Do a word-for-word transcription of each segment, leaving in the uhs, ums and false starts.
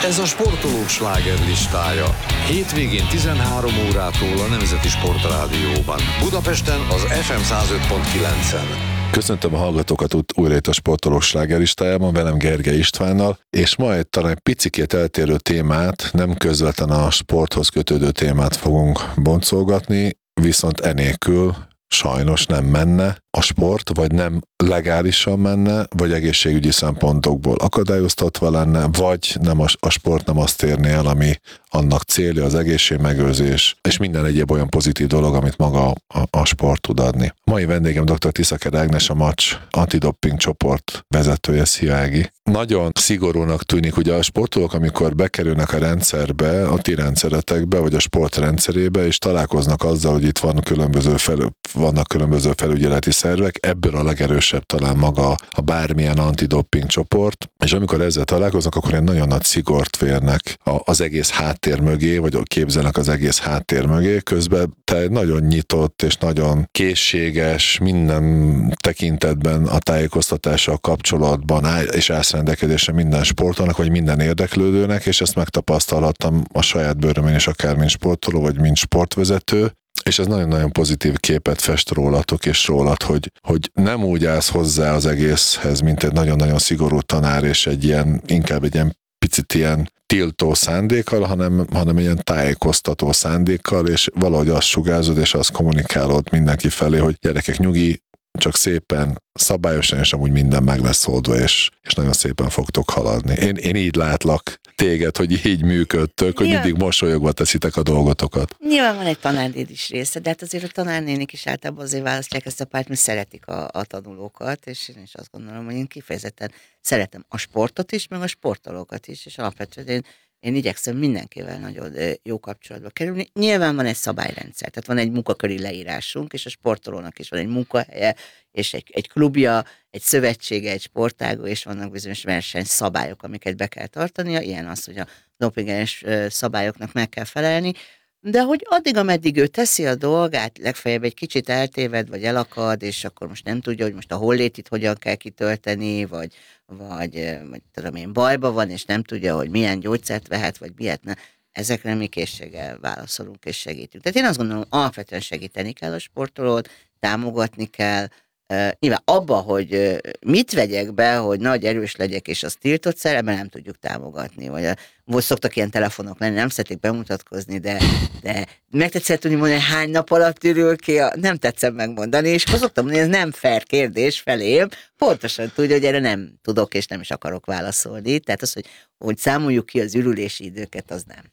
Ez a sportolók slágerlistája. Hétvégén tizenhárom órától a Nemzeti Sportrádióban. Budapesten az ef em száz öt pont kilencen. Köszöntöm a hallgatókat újra itt a sportolók slágerlistájában, velem Gergely Istvánnal, és ma egy talán egy picikét eltérő témát, nem közvetlen a sporthoz kötődő témát fogunk boncolgatni, viszont enélkül sajnos nem menne a sport, vagy nem legálisan menne, vagy egészségügyi szempontokból akadályoztatva lenne, vagy nem a, a sport nem azt érné el, ami annak célja, az egészségmegőrzés, és minden egyéb olyan pozitív dolog, amit maga a, a sport tud adni. Mai vendégem dr. Tiszaker Ágnes, a Match antidoping csoport vezetője. Szia, Ági! Nagyon szigorúnak tűnik, ugye a sportolók, amikor bekerülnek a rendszerbe, a ti rendszeretekbe, vagy a sport rendszerébe, és találkoznak azzal, hogy itt van különböző felül, vannak különböző felügyeleti szervek, ebből a legerősebb talán maga a bármilyen antidoping csoport, és amikor ezzel találkoznak, akkor egy nagyon nagy szigort vérnek az egész háttér mögé, vagy képzelnek az egész háttér mögé, közben te egy nagyon nyitott és nagyon készséges, minden tekintetben a tájékoztatással kapcsolatban és ászrendelkedésre minden sportolnak, vagy minden érdeklődőnek, és ezt megtapasztalhattam a saját bőrömön is, akár mint sportoló, vagy mint sportvezető, és ez nagyon-nagyon pozitív képet fest rólatok és rólad, hogy, hogy nem úgy állsz hozzá az egészhez, mint egy nagyon-nagyon szigorú tanár, és egy ilyen, inkább egy ilyen picit ilyen tiltó szándékkal, hanem, hanem ilyen tájékoztató szándékkal, és valahogy azt sugárzod, és azt kommunikálod mindenki felé, hogy gyerekek, nyugi, csak szépen, szabályosan, és amúgy minden meg lesz oldva, és, és nagyon szépen fogtok haladni. Én, én így látlak téged, hogy így működtök, hogy mindig mosolyogva teszitek a dolgotokat. Nyilván van egy tanárnéd is része, de hát azért a tanárnénik is általában azért választják ezt a párt, mert szeretik a, a tanulókat, és én is azt gondolom, hogy én kifejezetten szeretem a sportot is, meg a sportolókat is, és alapvetően én Én igyekszem mindenkivel nagyon jó kapcsolatba kerülni. Nyilván van egy szabályrendszer, tehát van egy munkaköri leírásunk, és a sportolónak is van egy munkahelye, és egy, egy klubja, egy szövetsége, egy sportágó, és vannak bizonyos versenyszabályok, amiket be kell tartania. Ilyen az, hogy a dopinges szabályoknak meg kell felelni. De hogy addig, ameddig ő teszi a dolgát, legfeljebb egy kicsit eltéved, vagy elakad, és akkor most nem tudja, hogy most a hollétit hogyan kell kitölteni, vagy, vagy, vagy tudom én, bajba van, és nem tudja, hogy milyen gyógyszert vehet, vagy miért ne. Ezekre mi készséggel válaszolunk és segítünk. Tehát én azt gondolom, alapvetően segíteni kell a sportolót, támogatni kell. Uh, nyilván abba, hogy uh, mit vegyek be, hogy nagy erős legyek, és az tiltott szer, ebben nem tudjuk támogatni. Vagy, a, vagy szoktak ilyen telefonok lenni, nem szeretik bemutatkozni, de, de meg tetszett tudni mondani, hogy hány nap alatt ürül ki, a, nem tetszem megmondani, és azt szoktam mondani, ez nem fair kérdés felém, pontosan tudja, hogy erre nem tudok, és nem is akarok válaszolni. Tehát az, hogy, hogy számoljuk ki az ürülési időket, az nem.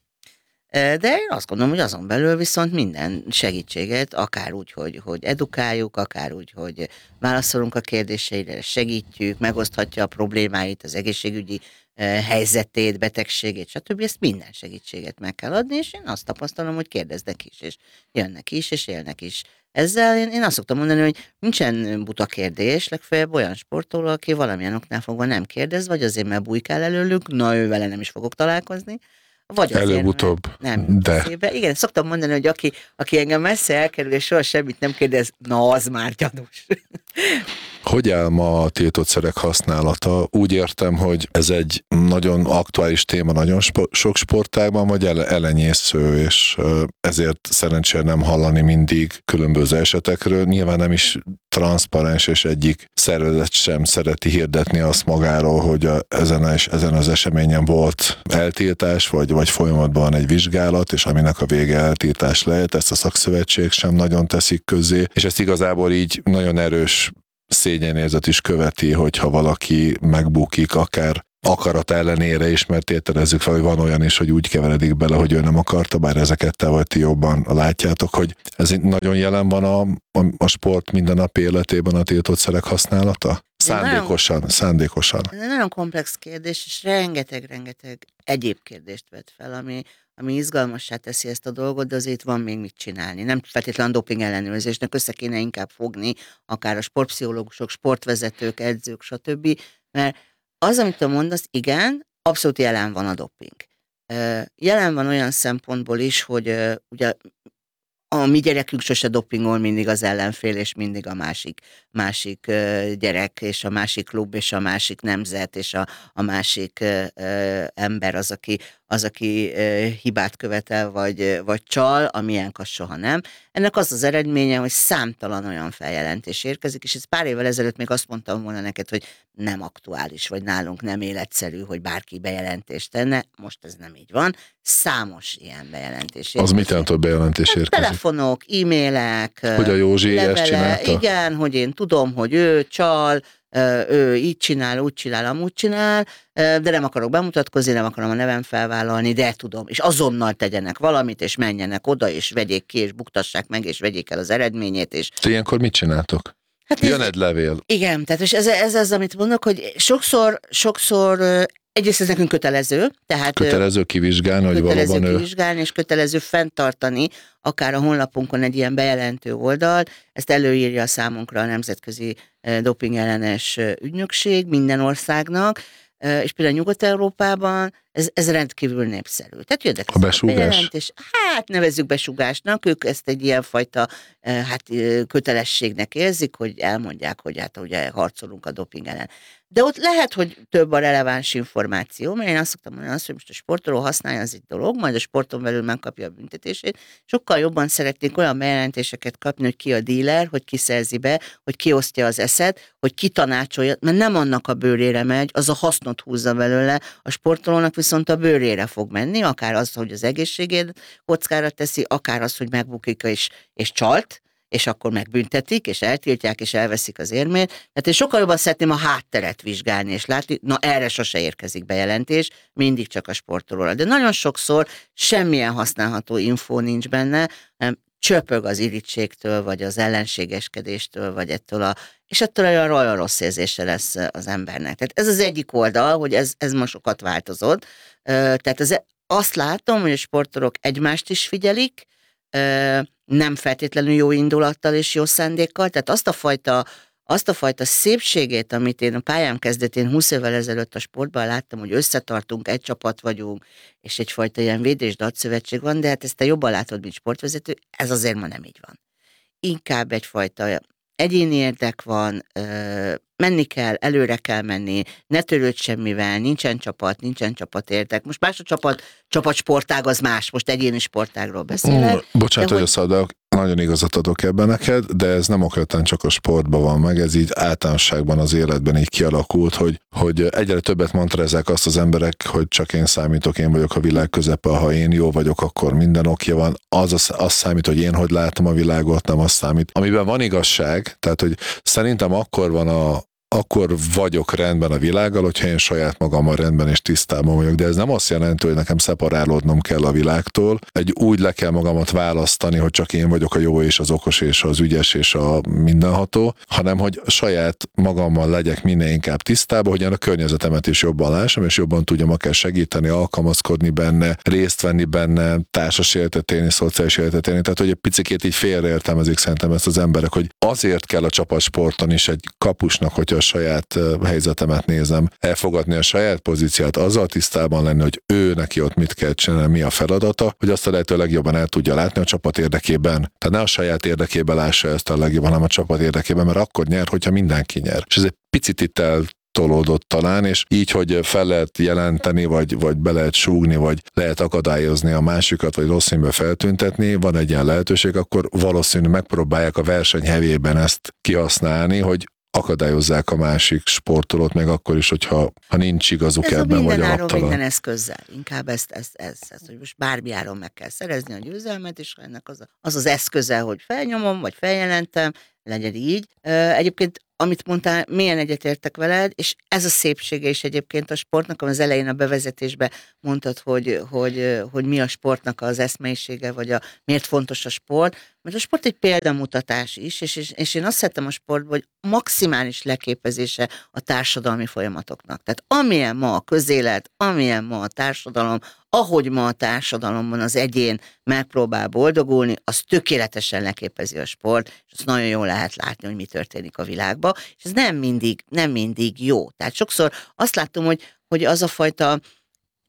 De én azt gondolom, hogy azon belül viszont minden segítséget, akár úgy, hogy, hogy edukáljuk, akár úgy, hogy válaszolunk a kérdéseire, segítjük, megoszthatja a problémáit, az egészségügyi helyzetét, betegségét, stb. Ezt minden segítséget meg kell adni, és én azt tapasztalom, hogy kérdeznek is, és jönnek is, és élnek is. Ezzel én, én azt szoktam mondani, hogy nincsen buta kérdés, legfeljebb olyan sportoló, aki valamilyen oknál fogva nem kérdez, vagy azért, mert bujkál előlük, na ő vele nem is fogok találkozni, vagy azért, előbb-utóbb, nem de... Szépen. Igen, szoktam mondani, hogy aki, aki engem messze elkerül, és soha semmit nem kérdez, na az már gyanús. Hogy áll ma a tiltott szerek használata? Úgy értem, hogy ez egy nagyon aktuális téma nagyon spo- sok sportágban, vagy ele- elenyésző, és ezért szerencsére nem hallani mindig különböző esetekről. Nyilván nem is transzparens, és egyik szervezet sem szereti hirdetni azt magáról, hogy a, ezen, és ezen az eseményen volt eltiltás, vagy, vagy folyamatban van egy vizsgálat, és aminek a vége eltiltás lehet, ezt a szakszövetség sem nagyon teszik közzé, és ezt igazából így nagyon erős szégyenérzet is követi, hogyha valaki megbukik, akár akarat ellenére is, mert tételezzük fel, hogy van olyan is, hogy úgy keveredik bele, hogy ő nem akarta, bár ezeket te vagy ti jobban látjátok, hogy ez nagyon jelen van a, a, a sport mindennapi életében a tiltott szerek használata? Szándékosan, nagyon, szándékosan. Ez egy nagyon komplex kérdés, és rengeteg-rengeteg egyéb kérdést vet fel, ami, ami izgalmassá teszi ezt a dolgot, de azért van még mit csinálni. Nem feltétlenül doping ellenőrzésnek össze kéne inkább fogni, akár a sportpszichológusok, sportvezetők, edzők, stb. Mert az, amit te mondasz, igen, abszolút jelen van a doping. Jelen van olyan szempontból is, hogy ugye a mi gyerekünk sose dopingol, mindig az ellenfél, és mindig a másik, másik gyerek, és a másik klub, és a másik nemzet, és a, a másik ö, ö, ember az, aki, az, aki ö, hibát követel, vagy, vagy csal, amilyenk az soha nem. Ennek az az eredménye, hogy számtalan olyan feljelentés érkezik, és ez pár évvel ezelőtt még azt mondtam volna neked, hogy nem aktuális, vagy nálunk nem életszerű, hogy bárki bejelentést tenne. Most ez nem így van. Számos ilyen bejelentés érkezik. Az mit jelent, hogy bejelentés hát, érkezik? Telefonok, e-mailek, hogy a Józsi levele, ezt csinálta? Igen, hogy én tudom, hogy ő csal, ő így csinál, úgy csinál, amúgy csinál, de nem akarok bemutatkozni, nem akarom a nevem felvállalni, de tudom, és azonnal tegyenek valamit, és menjenek oda, és vegyék ki, és buktassák meg, és vegyék el az eredményét. És... Te ilyenkor mit csináltok? Hát Jön ez... egy levél. Igen, tehát és ez, ez az, amit mondok, hogy sokszor, sokszor egyrészt ez nekünk kötelező, tehát kötelező kivizsgálni, hogy kötelező valóban ő... kivizsgálni, és kötelező fenntartani, akár a honlapunkon egy ilyen bejelentő oldal, ezt előírja a számunkra a Nemzetközi Dopingellenes Ügynökség minden országnak, és például Nyugat-Európában ez, ez rendkívül népszerű. Tehát jönnek a besúgás? És hát nevezzük besúgásnak, ők ezt egy ilyenfajta hát, kötelességnek érzik, hogy elmondják, hogy hát ugye harcolunk a doping ellen. De ott lehet, hogy több a releváns információ, mert én azt szoktam mondani, azt, hogy most a sportoló használja, az egy dolog, majd a sporton belül megkapja a büntetését. Sokkal jobban szeretnék olyan bejelentéseket kapni, hogy ki a díler, hogy ki szerzi be, hogy ki osztja az eszet, hogy ki tanácsolja, mert nem annak a bőrére megy, az a hasznot húzza belőle, a sportolónak viszont a bőrére fog menni, akár az, hogy az egészségét kockára teszi, akár az, hogy megbukik és, és csalt, és akkor megbüntetik, és eltiltják, és elveszik az érmét. Tehát én sokkal jobban szeretném a hátteret vizsgálni, és látni, na erre sose érkezik bejelentés, mindig csak a sportolóra. De nagyon sokszor semmilyen használható infó nincs benne, hanem csöpög az irítségtől, vagy az ellenségeskedéstől, vagy ettől a, és ettől olyan olyan rossz érzése lesz az embernek. Tehát ez az egyik oldal, hogy ez, ez ma sokat változott. Tehát ez, azt látom, hogy a sportolók egymást is figyelik, nem feltétlenül jó indulattal és jó szándékkal, tehát azt a fajta, azt a fajta szépségét, amit én a pályám kezdetén húsz évvel ezelőtt a sportban láttam, hogy összetartunk, egy csapat vagyunk, és egyfajta ilyen védés datszövetség van, de hát ezt te jobban látod, mint sportvezető, ez azért ma nem így van. Inkább egyfajta egyéni érdek van, menni kell, előre kell menni, ne törődj semmivel, nincsen csapat, nincsen csapat érdek. Most más a csapat, csapatsportág az más, most egyéni sportágról beszélek. Mm, bocsánat, hogy hogy... a nagyon igazat adok ebben neked, de ez nem okvetlen csak a sportban van meg, ez így általánosságban az életben így kialakult, hogy, hogy egyre többet mantrazzák azt az emberek, hogy csak én számítok, én vagyok a világ közepe, ha én jó vagyok, akkor minden okja van. Az, az, az számít, hogy én hogy látom a világot, nem az számít. Amiben van igazság, tehát hogy szerintem akkor van a akkor vagyok rendben a világgal, hogyha én saját magammal rendben és tisztában vagyok. De ez nem azt jelenti, hogy nekem szeparálódnom kell a világtól. Egy úgy le kell magamat választani, hogy csak én vagyok a jó és az okos és az ügyes és a mindenható, hanem hogy saját magammal legyek minél inkább tisztában, hogy én a környezetemet is jobban lássam, és jobban tudjam akár segíteni, alkalmazkodni benne, részt venni benne, társas életet élni, szociális életet élni. Tehát, hogy egy picikét így félreértelmezik szerintem ezt az emberek, hogy azért kell a csapatsporton is egy kapusnak, hogyha a saját helyzetemet nézem, elfogadni a saját pozíciát, azzal tisztában lenni, hogy ő neki ott mit kell csinálni, mi a feladata, hogy azt a lehető legjobban el tudja látni a csapat érdekében. Tehát ne a saját érdekében lássa ezt a legjobban, hanem a csapat érdekében, mert akkor nyer, hogyha mindenki nyer. És ez egy picit itt eltolódott talán, és így, hogy fel lehet jelenteni, vagy, vagy be lehet súgni, vagy lehet akadályozni a másikat, vagy rossz színbe feltüntetni, van egy ilyen lehetőség, akkor valószínűleg megpróbálják a verseny hevében ezt kihasználni, hogy akadályozzák a másik sportolót, meg akkor is, hogyha ha nincs igazuk ez ebben, vagy alaptalan. minden eszközzel. Inkább ezt, ezt, ezt, ezt, hogy most bármi áron meg kell szerezni a győzelmet, és ennek az, a, az az eszköze, hogy felnyomom, vagy feljelentem, legyen így. Egyébként, amit mondtál, milyen egyetértek veled, és ez a szépsége is egyébként a sportnak, az elején a bevezetésben mondtad, hogy, hogy, hogy mi a sportnak az eszmeisége, vagy a, miért fontos a sport, mert a sport egy példamutatás is, és, és, és én azt szeretem a sportban, hogy maximális leképezése a társadalmi folyamatoknak. Tehát amilyen ma a közélet, amilyen ma a társadalom, ahogy ma a társadalomban az egyén megpróbál boldogulni, az tökéletesen leképezi a sport, és azt nagyon jól lehet látni, hogy mi történik a világban, és ez nem mindig, nem mindig jó. Tehát sokszor azt látom, hogy, hogy az a fajta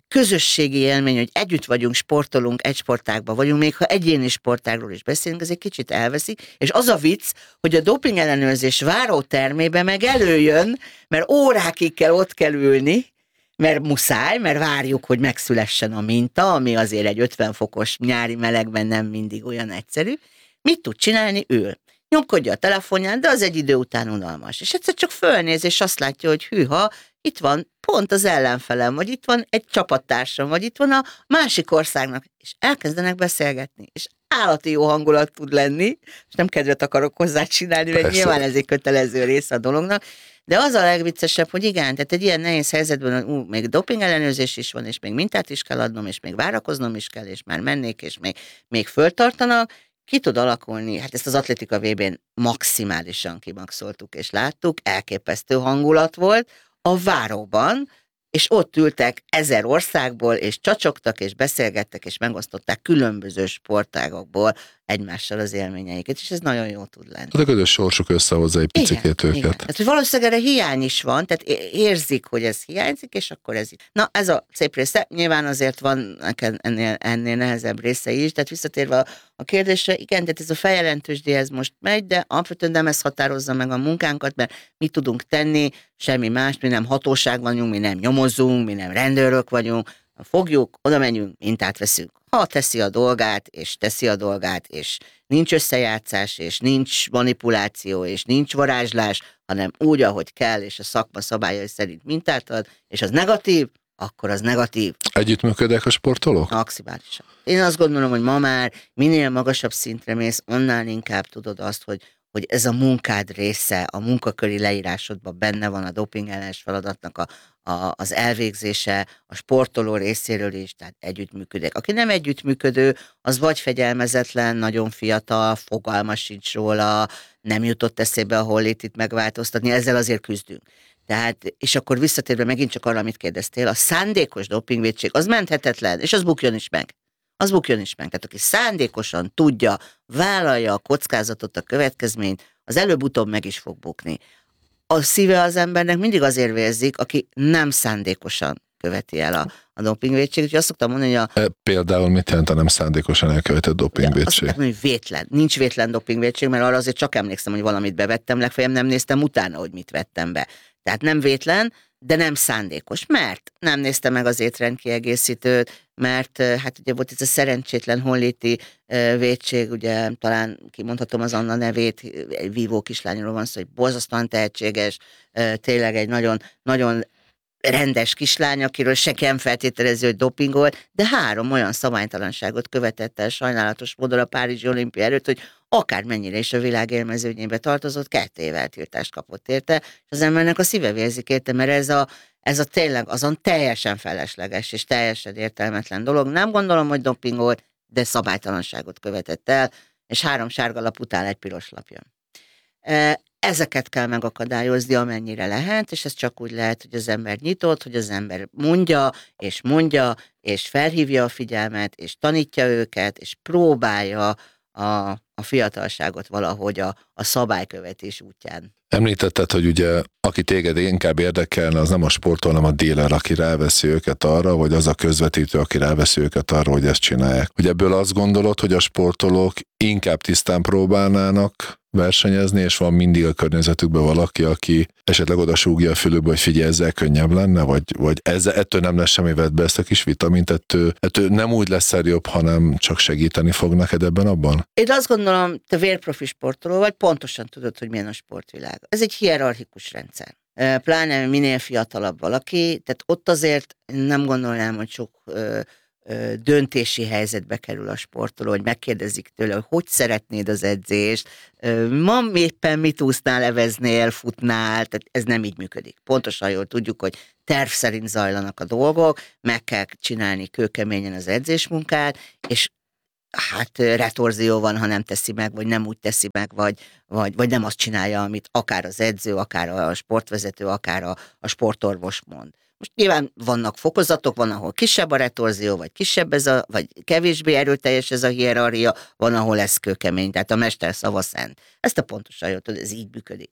közösségi élmény, hogy együtt vagyunk, sportolunk, egy sportágban vagyunk, még ha egyéni sportágról is beszélünk, ez egy kicsit elveszik, és az a vicc, hogy a doping ellenőrzés várótermébe meg előjön, mert órákig kell ott kell ülni, mert muszáj, mert várjuk, hogy megszülessen a minta, ami azért egy ötven fokos nyári melegben nem mindig olyan egyszerű. Mit tud csinálni? Ül. Nyomkodja a telefonján, de az egy idő után unalmas. És egyszer csak fölnéz, és azt látja, hogy hűha, itt van pont az ellenfelem, vagy itt van egy csapattársam, vagy itt van a másik országnak, és elkezdenek beszélgetni, és állati jó hangulat tud lenni, és nem kedvet akarok hozzá csinálni, mert nyilván ez egy kötelező része a dolognak, de az a legviccesebb, hogy igen, tehát egy ilyen nehéz helyzetben, ú, még doping ellenőrzés is van, és még mintát is kell adnom, és még várakoznom is kell, és már mennék, és még, még föltartanak, ki tud alakulni, hát ezt az atlétika vé bén maximálisan kimaxoltuk, és láttuk, elképesztő hangulat volt a váróban, és ott ültek ezer országból, és csacsogtak, és beszélgettek, és megosztották különböző sportágokból egymással az élményeiket, és ez nagyon jó tud lenni. A közös sorsuk összehozza egy picikét őket. Igen. Tehát, hogy valószínűleg erre hiány is van, tehát érzik, hogy ez hiányzik, és akkor ez így. Na, ez a szép része, nyilván azért van ennél, ennél nehezebb része is, tehát visszatérve a, a kérdésre, igen, tehát ez a feljelentősdi, ez most megy, de alapvetően nem ez határozza meg a munkánkat, mert mi tudunk tenni, semmi más, mi nem hatóság vagyunk, mi nem nyomozunk, mi nem rendőrök vagyunk, fogjuk, oda menjünk, mintát veszünk. Ha teszi a dolgát, és teszi a dolgát, és nincs összejátszás, és nincs manipuláció, és nincs varázslás, hanem úgy, ahogy kell, és a szakma szabályai szerint mintát ad, és az negatív, akkor az negatív. Együttműködnek a sportolók? Maximálisan. Én azt gondolom, hogy ma már minél magasabb szintre mész, annál inkább tudod azt, hogy hogy ez a munkád része, a munkaköri leírásodban benne van a doping ellenes feladatnak a, a, az elvégzése, a sportoló részéről is, tehát együttműködnek. Aki nem együttműködő, az vagy fegyelmezetlen, nagyon fiatal, fogalma sincs róla, nem jutott eszébe a hollétit megváltoztatni, ezzel azért küzdünk. Tehát, és akkor visszatérve megint csak arra, amit kérdeztél, a szándékos dopingvétség, az menthetetlen, és az bukjon is meg. Az bukjon is meg. Tehát aki szándékosan tudja, vállalja a kockázatot, a következményt, az előbb-utóbb meg is fog bukni. A szíve az embernek mindig azért vérzik, aki nem szándékosan követi el a, a dopingvétséget. Úgyhogy azt szoktam mondani, hogy a... Például mit jelent a nem szándékosan elkövetett dopingvétség? Azt mondom, hogy vétlen. Nincs vétlen dopingvétség, mert arra azért csak emlékszem, hogy valamit bevettem, legfeljebb nem néztem utána, hogy mit vettem be. Tehát nem vétlen, de nem szándékos, mert nem nézte meg az étrendkiegészítőt, mert hát ugye volt ez a szerencsétlen honléti vétség, ugye talán kimondhatom az Anna nevét, egy vívó kislányról van szó, hogy borzasztóan tehetséges, tényleg egy nagyon, nagyon rendes kislány, akiről se nem feltételező, hogy dopingol, de három olyan szabálytalanságot követett el sajnálatos módon a Párizsi olimpia előtt, hogy akármennyire is a világ élmezőnyébe tartozott, kettő év eltiltást kapott érte, és az embernek a szíve vérzik érte, mert ez a, ez a tényleg azon teljesen felesleges és teljesen értelmetlen dolog. Nem gondolom, hogy dopingolt, de szabálytalanságot követett el, és három sárga lap után egy piros lap jön. Ezeket kell megakadályozni, amennyire lehet, és ez csak úgy lehet, hogy az ember nyitott, hogy az ember mondja, és mondja, és felhívja a figyelmet, és tanítja őket, és próbálja a, a fiatalságot valahogy a, a szabálykövetés útján. Említetted, hogy ugye aki téged inkább érdekelne, az nem a sportol, hanem a díler, aki ráveszi őket arra, vagy az a közvetítő, aki ráveszi őket arra, hogy ezt csinálják. Hogy ebből azt gondolod, hogy a sportolók inkább tisztán próbálnának versenyezni, és van mindig a környezetükben valaki, aki esetleg oda súgja a fülükbe, hogy figyelj, ezzel könnyebb lenne, vagy, vagy ezzel, ettől nem lesz semmi, vett be ezt a kis vitamint, ettől, ettől nem úgy lesz jobb, hanem csak segíteni fog neked ebben abban? Én azt gondolom, te vérprofi sportoló vagy, pontosan tudod, hogy milyen a sportvilág. Ez egy hierarchikus rendszer. Pláne minél fiatalabb valaki, tehát ott azért nem gondolnám, hogy sok ö, ö, döntési helyzetbe kerül a sportoló, hogy megkérdezik tőle, hogy hogy szeretnéd az edzést, ö, ma éppen mit úsznál, eveznél, futnál, tehát ez nem így működik. Pontosan jól tudjuk, hogy terv szerint zajlanak a dolgok, meg kell csinálni kőkeményen az edzésmunkát, és hát retorzió van, ha nem teszi meg, vagy nem úgy teszi meg, vagy, vagy, vagy nem azt csinálja, amit akár az edző, akár a sportvezető, akár a, a sportorvos mond. Most nyilván vannak fokozatok, van, ahol kisebb a retorzió, vagy kisebb ez a, vagy kevésbé erőteljes ez a hierarchia, van, ahol ez kőkemény, tehát a mester szava szent. Ezt a pontosan jól tudod, ez így működik.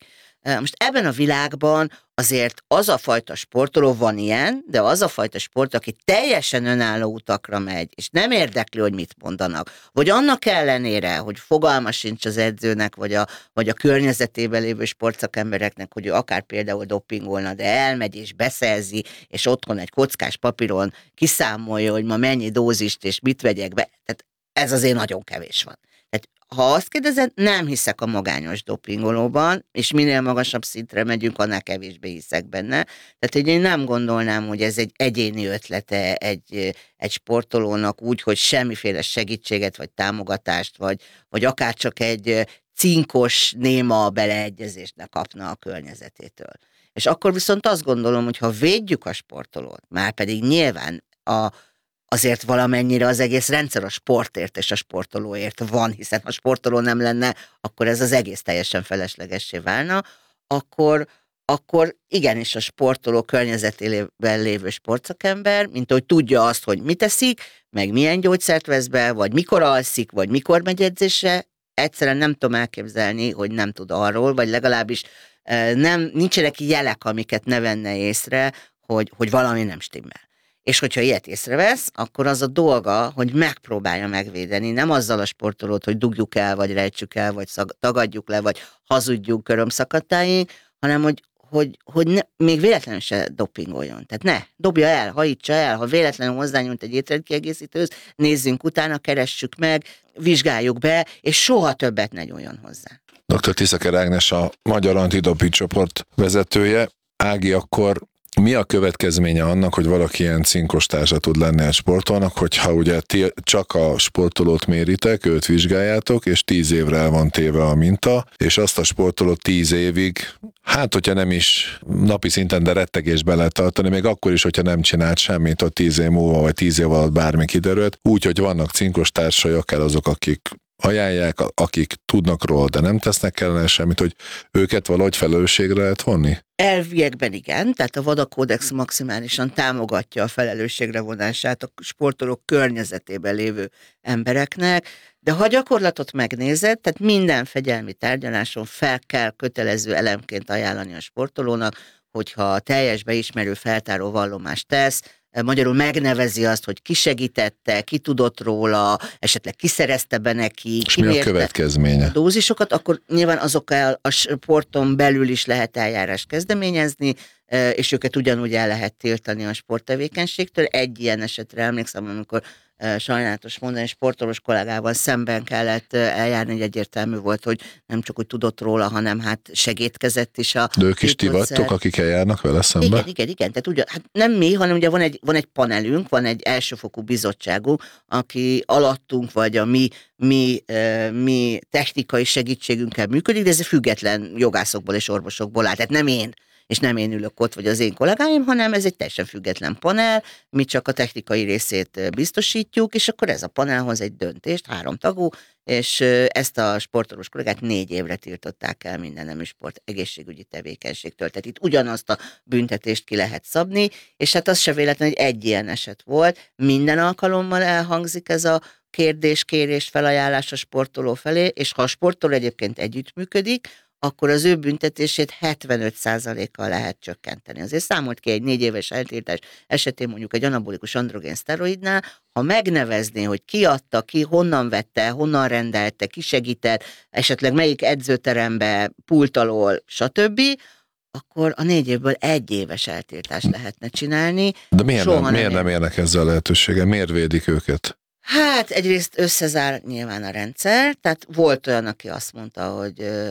Most ebben a világban azért az a fajta sportoló van ilyen, de az a fajta sport, aki teljesen önálló utakra megy, és nem érdekli, hogy mit mondanak. Vagy annak ellenére, hogy fogalma sincs az edzőnek, vagy a, vagy a környezetében lévő sportszakembereknek, hogy ő akár például dopingolna, de elmegy és beszerzi, és otthon egy kockás papíron kiszámolja, hogy ma mennyi dózist és mit vegyek be. Tehát ez azért nagyon kevés van. Tehát ha azt kérdezed, nem hiszek a magányos dopingolóban, és minél magasabb szintre megyünk, annál kevésbé hiszek benne. Tehát hogy én nem gondolnám, hogy ez egy egyéni ötlete egy, egy sportolónak úgy, hogy semmiféle segítséget, vagy támogatást, vagy, vagy akár csak egy cinkos, néma beleegyezést ne kapna a környezetétől. És akkor viszont azt gondolom, hogy ha védjük a sportolót, már pedig nyilván a azért valamennyire az egész rendszer a sportért és a sportolóért van, hiszen ha sportoló nem lenne, akkor ez az egész teljesen feleslegessé válna, akkor, akkor igenis a sportoló környezetében lévő sportszakember, mint hogy tudja azt, hogy mit teszik, meg milyen gyógyszert vesz be, vagy mikor alszik, vagy mikor megy edzésre, egyszerűen nem tudom elképzelni, hogy nem tud arról, vagy legalábbis nem, nincsenek jelek, amiket ne venne észre, hogy, hogy valami nem stimmel. És hogyha ilyet észrevesz, akkor az a dolga, hogy megpróbálja megvédeni, nem azzal a sportolót, hogy dugjuk el, vagy rejtsük el, vagy szag, tagadjuk le, vagy hazudjunk körömszakadtáig, hanem hogy, hogy, hogy ne, még véletlenül se dopingoljon. Tehát ne, dobja el, hajítsa el, ha véletlenül hozzányúlt egy étrendkiegészítőhöz, nézzünk utána, keressük meg, vizsgáljuk be, és soha többet ne nyúljon hozzá. doktor Tiszaker Ágnes, a Magyar Antidoping csoport vezetője. Ági, akkor mi a következménye annak, hogy valaki ilyen cinkos társa tud lenni egy sportolnak, hogyha ugye ti csak a sportolót méritek, őt vizsgáljátok, és tíz évre el van téve a minta, és azt a sportolót tíz évig, hát hogyha nem is napi szinten, de rettegésben lehet tartani, még akkor is, hogyha nem csinált semmit, a tíz év múlva, vagy tíz év alatt bármi kiderült, úgy, hogy vannak cinkos társai, akár azok, akik ajánlják, akik tudnak róla, de nem tesznek ellene semmit, hogy őket valahogy felelősségre lehet vonni? Elviekben igen, tehát a VADA kódex maximálisan támogatja a felelősségre vonását a sportolók környezetében lévő embereknek, de ha a gyakorlatot megnézed, tehát minden fegyelmi tárgyaláson fel kell kötelező elemként ajánlani a sportolónak, hogyha teljes beismerő feltáró vallomást tesz, magyarul megnevezi azt, hogy ki segítette, ki tudott róla, esetleg kiszerezte be neki, és mi a következménye? A dózisokat, akkor nyilván azokkal a sporton belül is lehet eljárást kezdeményezni, és őket ugyanúgy el lehet tiltani a sporttevékenységtől. Egy ilyen esetre emlékszem, amikor sajnálatos mondani, sportolós kollégával szemben kellett eljárni, hogy egyértelmű volt, hogy nem csak hogy tudott róla, hanem hát segítkezett is a... De ők is ti vagytok, akik eljárnak vele szembe? Igen, igen, igen. Tehát ugye, hát nem mi, hanem ugye van egy, van egy panelünk, van egy elsőfokú bizottságunk, aki alattunk, vagy a mi, mi, mi technikai segítségünkkel működik, de ez független jogászokból és orvosokból áll. Tehát nem én, és nem én ülök ott, vagy az én kollégáim, hanem ez egy teljesen független panel, mi csak a technikai részét biztosítjuk, és akkor ez a panel hoz egy döntést, három tagú, és ezt a sportolós kollégát négy évre tiltották el minden nemű sport egészségügyi tevékenységtől. Tehát itt ugyanazt a büntetést ki lehet szabni, és hát az se véletlen, hogy egy ilyen eset volt. Minden alkalommal elhangzik ez a kérdés, kérés, felajánlás a sportoló felé, és ha a sportoló egyébként együttműködik, akkor az ő büntetését hetvenöt százalékkal lehet csökkenteni. Azért számolt ki egy négy éves eltiltás esetén mondjuk egy anabolikus androgén szteroidnál, ha megnevezné, hogy ki adta, ki honnan vette, honnan rendelte, ki segített, esetleg melyik edzőterembe, pult alól, stb., akkor a négy évből egy éves eltiltást lehetne csinálni. De miért, nem, miért nem érnek ezzel a lehetőséggel? Miért védik őket? Hát egyrészt összezár nyilván a rendszer, tehát volt olyan, aki azt mondta, hogy ö,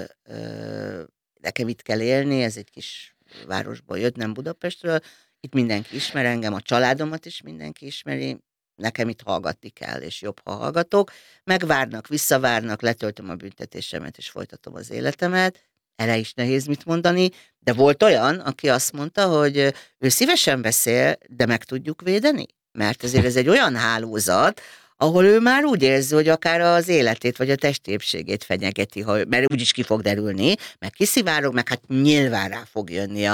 ö, nekem itt kell élni, ez egy kis városból jött, nem Budapestről, itt mindenki ismer engem, a családomat is mindenki ismeri, nekem itt hallgatni kell, és jobb, ha hallgatok, megvárnak, visszavárnak, letöltöm a büntetésemet, és folytatom az életemet, erre is nehéz mit mondani, de volt olyan, aki azt mondta, hogy ő szívesen beszél, de meg tudjuk védeni, mert azért ez egy olyan hálózat, ahol ő már úgy érzi, hogy akár az életét, vagy a testépségét fenyegeti, ha, mert úgyis ki fog derülni, meg kiszivárog, meg hát nyilván rá fog jönni a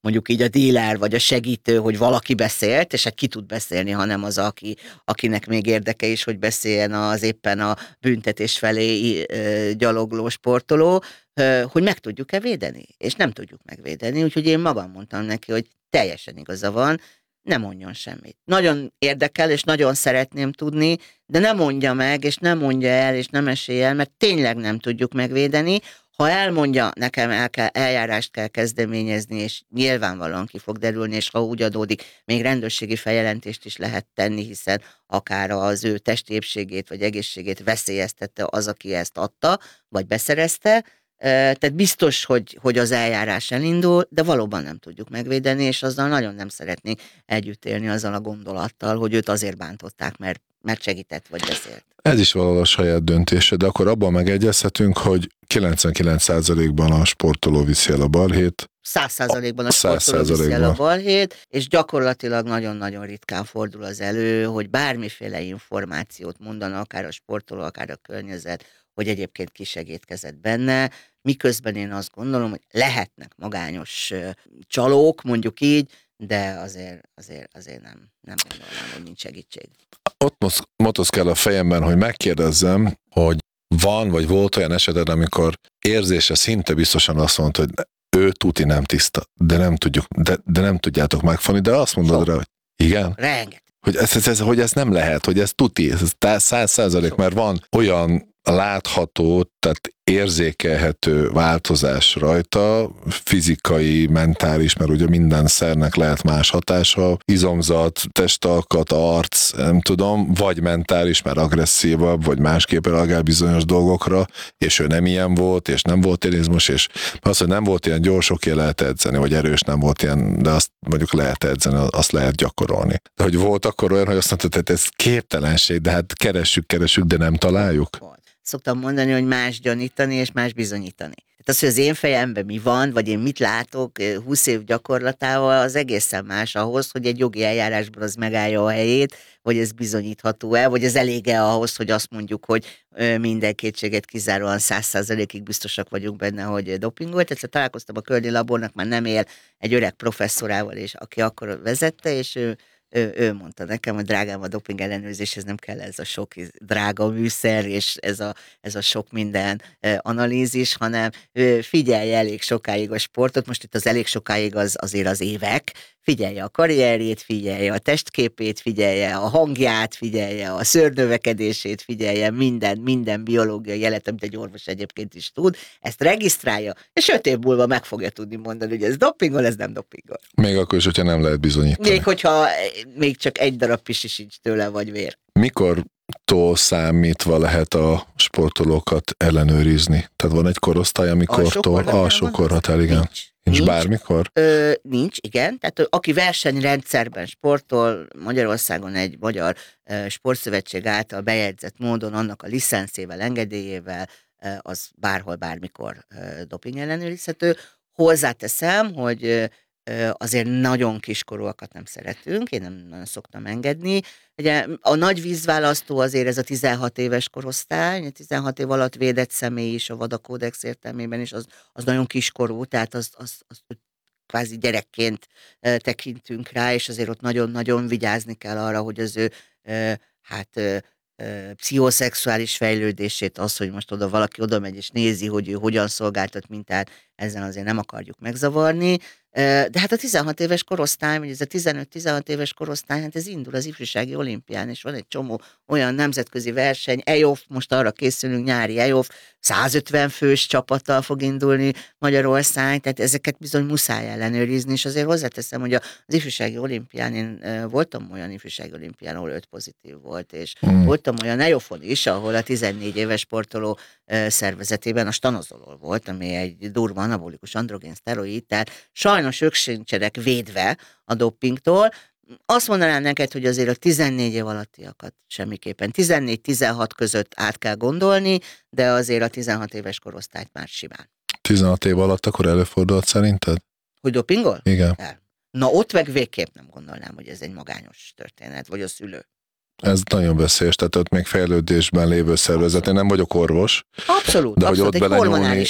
mondjuk így a díler vagy a segítő, hogy valaki beszélt, és hát ki tud beszélni, hanem az, aki, akinek még érdeke is, hogy beszéljen az éppen a büntetés felé ö, gyalogló sportoló, ö, hogy meg tudjuk-e védeni, és nem tudjuk megvédeni, úgyhogy én magam mondtam neki, hogy teljesen igaza van, ne mondjon semmit. Nagyon érdekel, és nagyon szeretném tudni, de ne mondja meg, és nem mondja el, és nem esélye el, mert tényleg nem tudjuk megvédeni. Ha elmondja, nekem el kell, eljárást kell kezdeményezni, és nyilvánvalóan ki fog derülni, és ha úgy adódik, még rendőrségi feljelentést is lehet tenni, hiszen akár az ő testi épségét vagy egészségét veszélyeztette az, aki ezt adta, vagy beszerezte. Tehát biztos, hogy, hogy az eljárás elindul, de valóban nem tudjuk megvédeni, és azzal nagyon nem szeretnék együtt élni azzal a gondolattal, hogy őt azért bántották, mert, mert segített vagy beszélt. Ez is valahol a saját döntése, de akkor abban megegyezhetünk, hogy kilencvenkilenc százalékban a sportoló viszi el a balhét. száz százalékban a sportoló viszi el a balhét, és gyakorlatilag nagyon-nagyon ritkán fordul az elő, hogy bármiféle információt mondanak, akár a sportoló, akár a környezet, hogy egyébként kisegítkezett benne, miközben én azt gondolom, hogy lehetnek magányos csalók, mondjuk így, de azért, azért, azért nem, nem gondolom, hogy nincs segítség. Ott motoszkál a fejemben, hogy megkérdezzem, hogy van, vagy volt olyan eseted, amikor érzése szinte biztosan azt mondta, hogy ő tuti nem tiszta, de nem tudjuk, de, de nem tudjátok megfogni, de azt mondod Sok. rá, hogy igen? Renget. Hogy ez, ez, ez, hogy ez nem lehet, hogy ez tuti, ez száz százalék, mert van olyan látható, tehát érzékelhető változás rajta, fizikai, mentális, mert ugye minden szernek lehet más hatása, izomzat, testalkat, arc, nem tudom, vagy mentális, mert agresszívabb, vagy másképp reagál bizonyos dolgokra, és ő nem ilyen volt, és nem volt érizmus, és az, hogy nem volt ilyen gyors, oké, lehet edzeni, vagy erős nem volt ilyen, de azt mondjuk lehet edzeni, azt lehet gyakorolni. De hogy volt akkor olyan, hogy azt mondtad, hogy ez képtelenség, de hát keressük, keressük, de nem találjuk. Szoktam mondani, hogy más gyanítani és más bizonyítani. Tehát az, hogy az én fejemben mi van, vagy én mit látok húsz év gyakorlatával, az egészen más ahhoz, hogy egy jogi eljárásban az megállja a helyét, vagy ez bizonyítható-e, vagy ez elég-e ahhoz, hogy azt mondjuk, hogy minden kétséget kizáróan száz százalékig biztosak vagyunk benne, hogy dopingolt. Egyszer találkoztam a Kördi Labornak, már nem él, egy öreg professzorával, és aki akkor vezette, és ő Ő, ő mondta nekem, hogy drágám, a doping ellenőrzéshez nem kell ez a sok drága műszer, és ez a, ez a sok minden e, analízis, hanem ő figyelje elég sokáig a sportot, most itt az elég sokáig az azért az évek, figyelje a karrierjét, figyelje a testképét, figyelje a hangját, figyelje a szőrnövekedését, figyelje minden, minden biológiai jelet, amit egy orvos egyébként is tud, ezt regisztrálja, és öt év múlva meg fogja tudni mondani, hogy ez dopingol, ez nem dopingol. Még akkor is, hogyha nem lehet bizonyítani. Még hogyha még csak egy darab pisi sincs tőle, vagy vér. Mikortól számítva lehet a sportolókat ellenőrizni? Tehát van egy korosztály, amikortól alsó korhatár, igen. Nincs. Nincs, nincs bármikor? Ö, nincs, igen. Tehát aki versenyrendszerben sportol, Magyarországon egy magyar ö, sportszövetség által bejegyzett módon, annak a licenszével, engedélyével, ö, az bárhol, bármikor ö, doping ellenőrizhető. Hozzáteszem, hogy ö, azért nagyon kiskorúakat nem szeretünk, én nem nagyon szoktam engedni. Ugye a nagy vízválasztó azért ez a tizenhat éves korosztály, tizenhat év alatt védett személy is a VADA kódex értelmében is, az, az nagyon kiskorú, tehát az, az, az kvázi gyerekként tekintünk rá, és azért ott nagyon-nagyon vigyázni kell arra, hogy az ő hát pszichoszexuális fejlődését, az, hogy most oda valaki oda megy és nézi, hogy ő hogyan szolgáltat mintát, ezen azért nem akarjuk megzavarni. De hát a tizenhat éves korosztály, vagy ez a tizenöt-tizenhat éves korosztály, hát ez indul az ifjúsági olimpián, és van egy csomó olyan nemzetközi verseny, E O F, most arra készülünk, nyári E O F, százötven fős csapattal fog indulni Magyarország, tehát ezeket bizony muszáj ellenőrizni, és azért hozzáteszem, hogy az ifjúsági olimpián, én voltam olyan ifjúsági olimpián, ahol öt pozitív volt, és hmm. voltam olyan E O F-on is, ahol a tizennégy éves sportoló szervezetében a stanozolol volt, ami egy durva anabolikus androgén szteroid, tehát sajnos ők sincsenek védve a dopingtól. Azt mondanám neked, hogy azért a tizennégy év alattiakat semmiképpen. tizennégy-tizenhat között át kell gondolni, de azért a tizenhat éves korosztályt már simán. tizenhat év alatt akkor előfordult szerinted? Hogy dopingol? Igen. El. Na ott meg végképp nem gondolnám, hogy ez egy magányos történet, vagy a szülő. Ez nagyon veszélyes, tehát ott még fejlődésben lévő szervezet. Én nem vagyok orvos. Abszolút, de abszolút. hogy ott egy hormonális